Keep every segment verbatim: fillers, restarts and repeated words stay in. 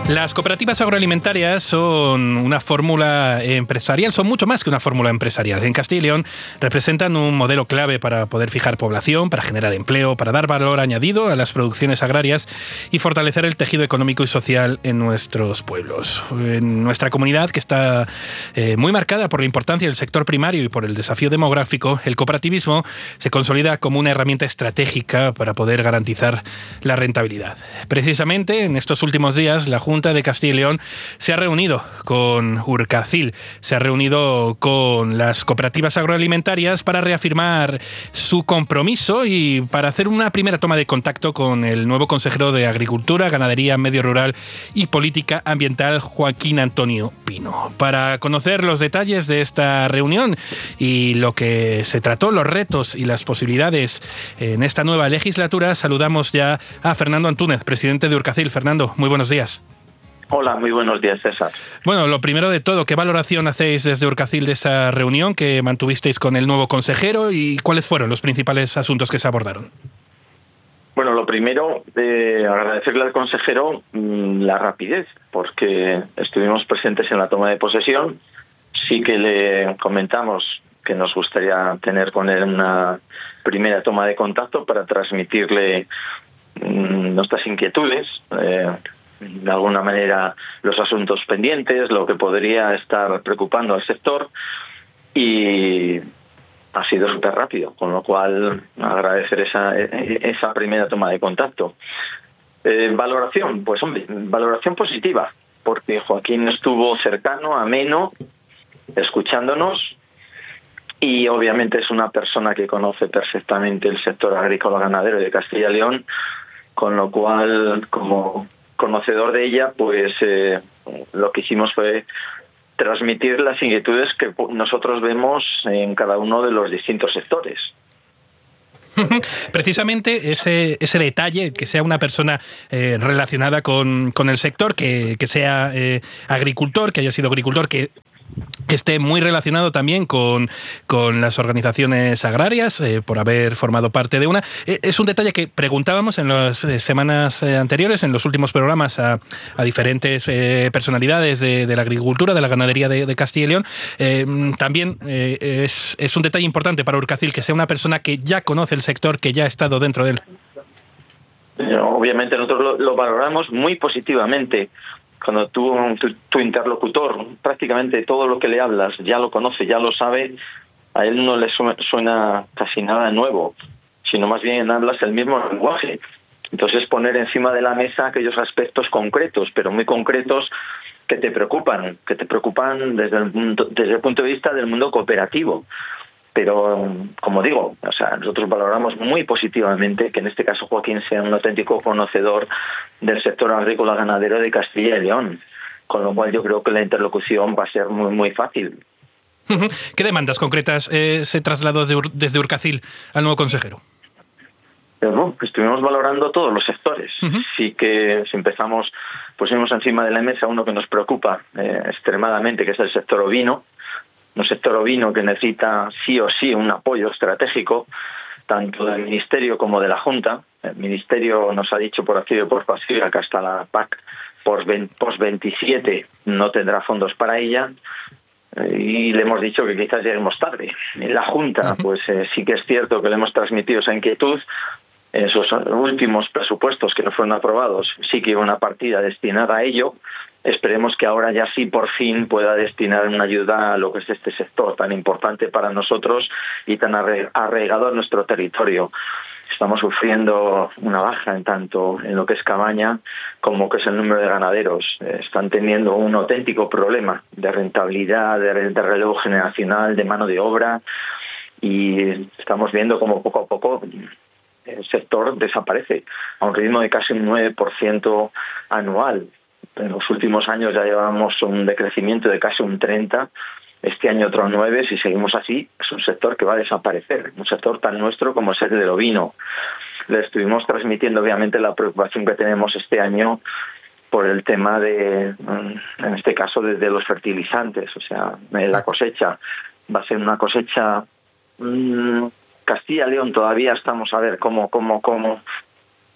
Las cooperativas agroalimentarias son una fórmula empresarial, son mucho más que una fórmula empresarial. En Castilla y León representan un modelo clave para poder fijar población, para generar empleo, para dar valor añadido a las producciones agrarias y fortalecer el tejido económico y social en nuestros pueblos. En nuestra comunidad, que está eh, muy marcada por la importancia del sector primario y por el desafío demográfico, el cooperativismo se consolida como una herramienta estratégica para poder garantizar la rentabilidad. Precisamente en estos últimos días, la Junta de Castilla y León se ha reunido con Urcacil, se ha reunido con las cooperativas agroalimentarias para reafirmar su compromiso y para hacer una primera toma de contacto con el nuevo consejero de Agricultura, Ganadería, Medio Rural y Política Ambiental, Joaquín Antonio Pino. Para conocer los detalles de esta reunión y lo que se trató, los retos y las posibilidades en esta nueva legislatura, saludamos ya a Fernando Antúnez, presidente de Urcacil. Fernando, muy buenos días. Hola, muy buenos días, César. Bueno, lo primero de todo, ¿qué valoración hacéis desde Urcacil de esa reunión que mantuvisteis con el nuevo consejero y cuáles fueron los principales asuntos que se abordaron? Bueno, lo primero, eh, agradecerle al consejero mmm, la rapidez, porque estuvimos presentes en la toma de posesión. Sí que le comentamos que nos gustaría tener con él una primera toma de contacto para transmitirle mmm, nuestras inquietudes, eh, de alguna manera los asuntos pendientes, lo que podría estar preocupando al sector, y ha sido súper rápido, con lo cual agradecer esa, esa primera toma de contacto. Eh, valoración, pues hombre, valoración positiva, porque Joaquín estuvo cercano, ameno, escuchándonos, y obviamente es una persona que conoce perfectamente el sector agrícola ganadero de Castilla y León, con lo cual, como conocedor de ella, pues eh, lo que hicimos fue transmitir las inquietudes que nosotros vemos en cada uno de los distintos sectores. Precisamente ese, ese detalle, que sea una persona eh, relacionada con, con el sector, que, que sea eh, agricultor, que haya sido agricultor, que esté muy relacionado también con, con las organizaciones agrarias, eh, por haber formado parte de una. Eh, es un detalle que preguntábamos en las eh, semanas eh, anteriores, en los últimos programas, a, a diferentes eh, personalidades de, de la agricultura, de la ganadería de, de Castilla y León. Eh, también eh, es, es un detalle importante para Urcacil que sea una persona que ya conoce el sector, que ya ha estado dentro de él. Obviamente nosotros lo, lo valoramos muy positivamente. Cuando tú, tu, tu interlocutor, prácticamente todo lo que le hablas ya lo conoce, ya lo sabe, a él no le suena, suena casi nada nuevo, sino más bien hablas el mismo lenguaje. Entonces poner encima de la mesa aquellos aspectos concretos, pero muy concretos, que te preocupan, que te preocupan desde el punto, desde el punto de vista del mundo cooperativo. Pero, como digo, o sea, nosotros valoramos muy positivamente que en este caso Joaquín sea un auténtico conocedor del sector agrícola ganadero de Castilla y León, con lo cual yo creo que la interlocución va a ser muy muy fácil. ¿Qué demandas concretas eh, se trasladó de Ur- desde Urcacil al nuevo consejero? Pero bueno, estuvimos valorando todos los sectores. Uh-huh. Sí que si empezamos, pusimos encima de la mesa uno que nos preocupa eh, extremadamente, que es el sector ovino. Un sector ovino que necesita sí o sí un apoyo estratégico, tanto del Ministerio como de la Junta. El Ministerio nos ha dicho por activa y por pasiva que hasta la P A C post veintisiete no tendrá fondos para ella, y le hemos dicho que quizás lleguemos tarde. En la Junta, pues eh, sí que es cierto que le hemos transmitido esa inquietud. Esos últimos presupuestos que no fueron aprobados sí que iba una partida destinada a ello. Esperemos que ahora ya sí por fin pueda destinar una ayuda a lo que es este sector tan importante para nosotros y tan arraigado en nuestro territorio. Estamos sufriendo una baja en tanto en lo que es cabaña como que es el número de ganaderos. Están teniendo un auténtico problema de rentabilidad, de, de relevo generacional, de mano de obra, y estamos viendo como poco a poco el sector desaparece a un ritmo de casi un nueve por ciento anual. En los últimos años ya llevamos un decrecimiento de casi un treinta por ciento. Este año otro nueve, si seguimos así, es un sector que va a desaparecer, un sector tan nuestro como es el del ovino. Le estuvimos transmitiendo obviamente la preocupación que tenemos este año por el tema de, en este caso, de, de los fertilizantes, o sea, la cosecha. Va a ser una cosecha, mmm, Castilla y León todavía estamos a ver cómo, cómo, cómo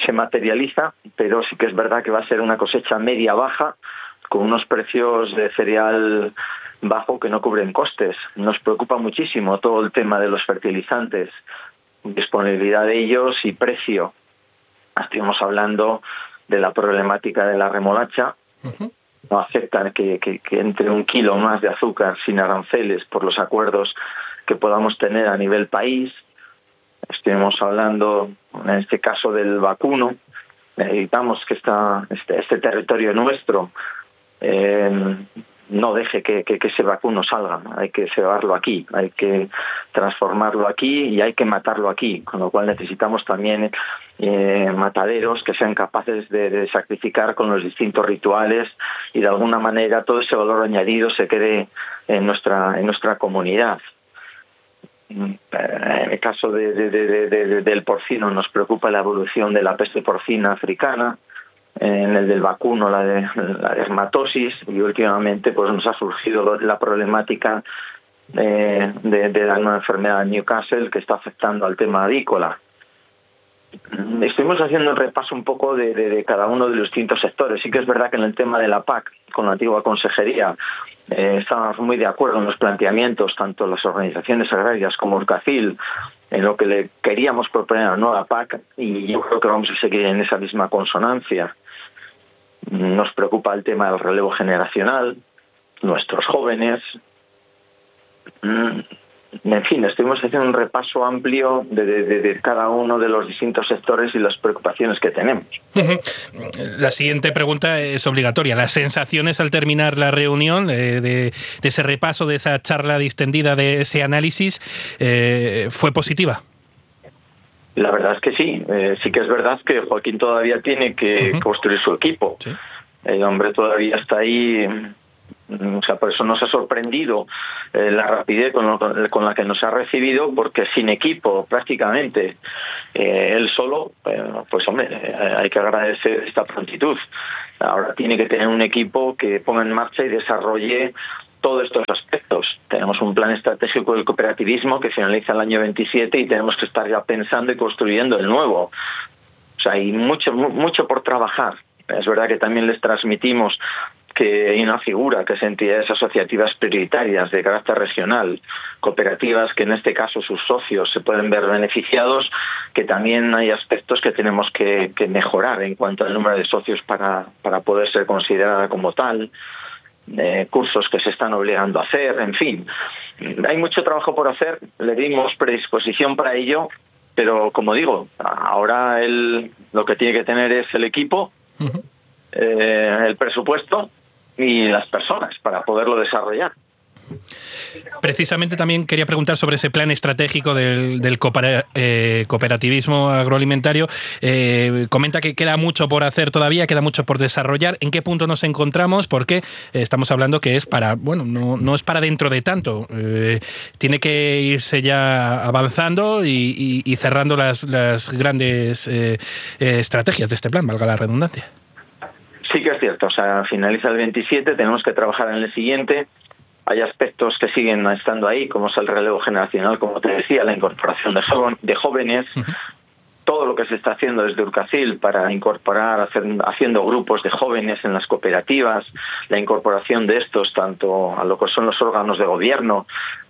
se materializa, pero sí que es verdad que va a ser una cosecha media-baja, con unos precios de cereal bajo que no cubren costes. Nos preocupa muchísimo todo el tema de los fertilizantes, disponibilidad de ellos y precio. Estuvimos hablando de la problemática de la remolacha. Uh-huh. No aceptan que, que, que entre un kilo más de azúcar sin aranceles por los acuerdos que podamos tener a nivel país. Estuvimos hablando, en este caso, del vacuno. Necesitamos que esta, este, este territorio nuestro eh, no deje que, que, que ese vacuno salga. Hay que cebarlo aquí, hay que transformarlo aquí y hay que matarlo aquí, con lo cual necesitamos también eh, mataderos que sean capaces de, de sacrificar con los distintos rituales y de alguna manera todo ese valor añadido se quede en nuestra, en nuestra comunidad. En el caso de, de, de, de, de, del porcino nos preocupa la evolución de la peste porcina africana, en el del vacuno la, de, la dermatosis, y últimamente pues nos ha surgido la problemática de, de, de la nueva enfermedad de Newcastle que está afectando al tema avícola. Estuvimos haciendo un repaso un poco de, de, de cada uno de los distintos sectores. Sí que es verdad que en el tema de la P A C, con la antigua consejería, eh, estábamos muy de acuerdo en los planteamientos, tanto las organizaciones agrarias como Urcacil, en lo que le queríamos proponer a la nueva P A C, y yo creo que vamos a seguir en esa misma consonancia. Nos preocupa el tema del relevo generacional, nuestros jóvenes. En fin, estuvimos haciendo un repaso amplio de, de, de cada uno de los distintos sectores y las preocupaciones que tenemos. La siguiente pregunta es obligatoria. ¿Las sensaciones al terminar la reunión, eh, de, de ese repaso, de esa charla distendida, de ese análisis, eh, fue positiva? La verdad es que sí. Eh, sí que es verdad que Joaquín todavía tiene que uh-huh. construir su equipo. ¿Sí? El hombre todavía está ahí. O sea, por eso nos ha sorprendido eh, la rapidez con, lo, con la que nos ha recibido, porque sin equipo prácticamente, eh, él solo, eh, pues hombre, eh, hay que agradecer esta prontitud. Ahora tiene que tener un equipo que ponga en marcha y desarrolle todos estos aspectos. Tenemos un plan estratégico del cooperativismo que finaliza el año veintisiete y tenemos que estar ya pensando y construyendo el nuevo. O sea, hay mucho, mucho por trabajar. Es verdad que también les transmitimos que hay una figura que es entidades asociativas prioritarias de carácter regional, cooperativas que en este caso sus socios se pueden ver beneficiados, que también hay aspectos que tenemos que, que mejorar en cuanto al número de socios para, para poder ser considerada como tal. Eh, cursos que se están obligando a hacer, en fin. Hay mucho trabajo por hacer, le dimos predisposición para ello, pero como digo, ahora él lo que tiene que tener es el equipo, uh-huh. eh, el presupuesto y las personas para poderlo desarrollar. Precisamente también quería preguntar sobre ese plan estratégico del, del cooper, eh, cooperativismo agroalimentario. Eh, comenta que queda mucho por hacer todavía, queda mucho por desarrollar. ¿En qué punto nos encontramos? Porque eh, estamos hablando que es para, bueno, no, no es para dentro de tanto. Eh, tiene que irse ya avanzando y, y, y cerrando las, las grandes eh, eh, estrategias de este plan, valga la redundancia. Sí que es cierto. O sea, finaliza el veintisiete, tenemos que trabajar en el siguiente. Hay aspectos que siguen estando ahí, como es el relevo generacional, como te decía, la incorporación de, joven, de jóvenes, uh-huh. todo lo que se está haciendo desde Urcacil para incorporar, hacer, haciendo grupos de jóvenes en las cooperativas, la incorporación de estos tanto a lo que son los órganos de gobierno,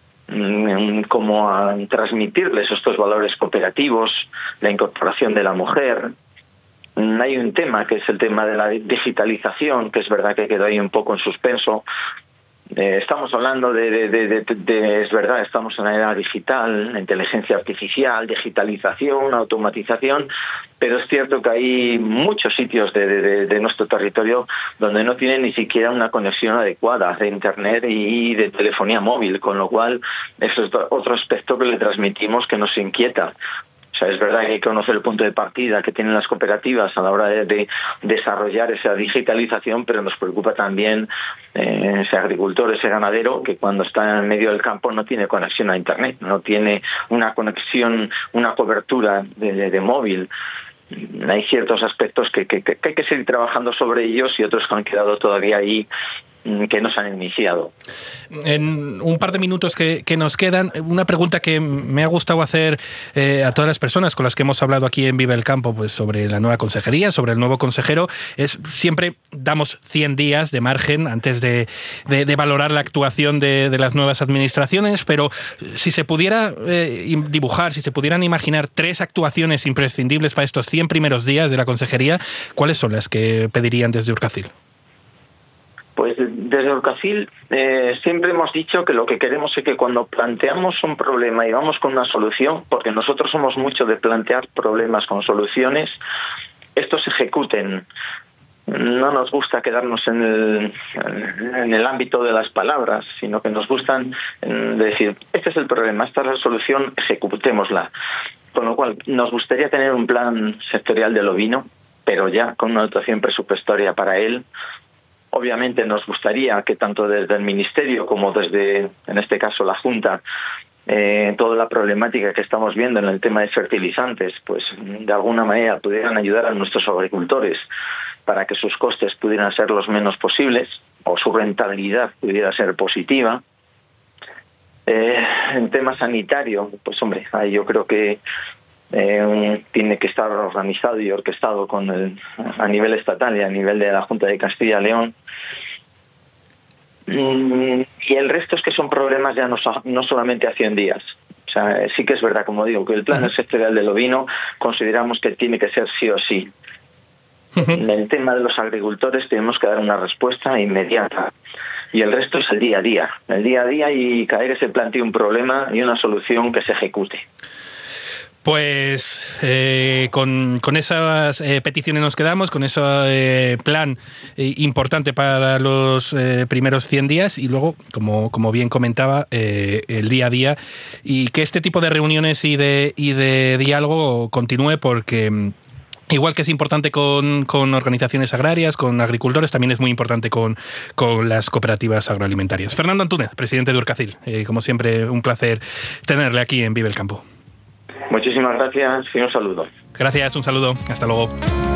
como a transmitirles estos valores cooperativos, la incorporación de la mujer. Hay un tema que es el tema de la digitalización, que es verdad que quedó ahí un poco en suspenso. Eh, estamos hablando de, de, de, de, de, es verdad, estamos en la era digital, inteligencia artificial, digitalización, automatización, pero es cierto que hay muchos sitios de, de, de nuestro territorio donde no tienen ni siquiera una conexión adecuada de internet y de telefonía móvil, con lo cual eso es otro aspecto que le transmitimos que nos inquieta. O sea, es verdad que hay que conocer el punto de partida que tienen las cooperativas a la hora de, de desarrollar esa digitalización, pero nos preocupa también eh, ese agricultor, ese ganadero, que cuando está en medio del campo no tiene conexión a Internet, no tiene una conexión, una cobertura de, de, de móvil. Hay ciertos aspectos que, que, que hay que seguir trabajando sobre ellos y otros que han quedado todavía ahí que nos han iniciado. En un par de minutos que, que nos quedan, una pregunta que me ha gustado hacer eh, a todas las personas con las que hemos hablado aquí en Vive el Campo, pues sobre la nueva consejería, sobre el nuevo consejero, es siempre damos cien días de margen antes de, de, de valorar la actuación de, de las nuevas administraciones, pero si se pudiera eh, dibujar, si se pudieran imaginar tres actuaciones imprescindibles para estos cien primeros días de la consejería, ¿cuáles son las que pedirían desde Urkacil? Pues desde Urkacil eh, siempre hemos dicho que lo que queremos es que cuando planteamos un problema y vamos con una solución, porque nosotros somos mucho de plantear problemas con soluciones, estos se ejecuten. No nos gusta quedarnos en el, en el ámbito de las palabras, sino que nos gustan decir, este es el problema, esta es la solución, ejecutémosla. Con lo cual, nos gustaría tener un plan sectorial del ovino, pero ya con una dotación presupuestaria para él. Obviamente nos gustaría que tanto desde el Ministerio como desde, en este caso, la Junta, eh, toda la problemática que estamos viendo en el tema de fertilizantes, pues de alguna manera pudieran ayudar a nuestros agricultores para que sus costes pudieran ser los menos posibles o su rentabilidad pudiera ser positiva. Eh, en tema sanitario, pues hombre, ahí yo creo que Eh, tiene que estar organizado y orquestado con el, a nivel estatal y a nivel de la Junta de Castilla y León. Mm, y el resto es que son problemas ya no, no solamente a cien días. O sea, sí que es verdad, como digo, que el plan sectorial del ovino consideramos que tiene que ser sí o sí. En el tema de los agricultores tenemos que dar una respuesta inmediata. Y el resto es el día a día. El día a día y cada vez que se plantee un problema y una solución que se ejecute. Pues eh, con, con esas eh, peticiones nos quedamos, con ese eh, plan eh, importante para los eh, primeros cien días y luego, como, como bien comentaba, eh, el día a día y que este tipo de reuniones y de, y de diálogo continúe porque... Igual que es importante con, con organizaciones agrarias, con agricultores, también es muy importante con, con las cooperativas agroalimentarias. Fernando Antúnez, presidente de Urkacil. Eh, como siempre, un placer tenerle aquí en Vive el Campo. Muchísimas gracias y un saludo. Gracias, un saludo. Hasta luego.